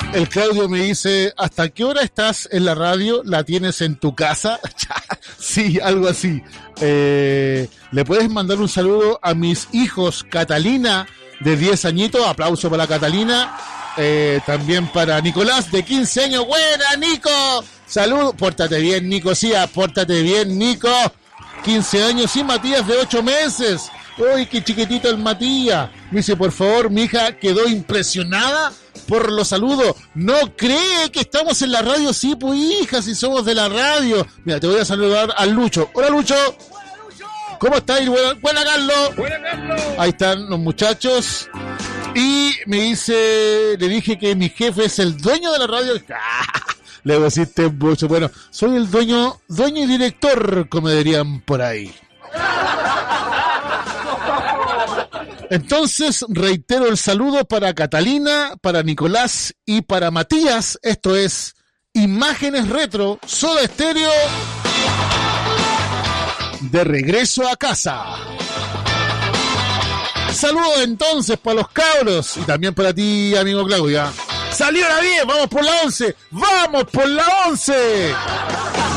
El Claudio me dice, ¿hasta qué hora estás en la radio? ¿La tienes en tu casa? Sí, algo así. ¿Le puedes mandar un saludo a mis hijos Catalina, de 10 añitos? Aplauso para Catalina. También para Nicolás, de 15 años. ¡Buena, Nico! Salud. Pórtate bien, Nico. Sí, pórtate bien, Nico. 15 años. Y Matías, de 8 meses. ¡Uy, qué chiquitito el Matías! Me dice, por favor, mi hija quedó impresionada por los saludos. No cree que estamos en la radio. Sí, pues, hija, si somos de la radio. Mira, te voy a saludar al Lucho. Hola, Lucho. ¿Cómo estáis? Buena, Carlos. Buena, Carlos. Ahí están los muchachos. Y me dice, le dije que mi jefe es el dueño de la radio. Le deciste mucho. Bueno, soy el dueño y director, como dirían por ahí. Entonces, reitero el saludo para Catalina, para Nicolás y para Matías. Esto es Imágenes Retro, Soda Stereo, de regreso a casa. Saludos entonces para los cabros y también para ti, amigo Claudia. Salió la 10, vamos por la 11, ¡vamos por la 11!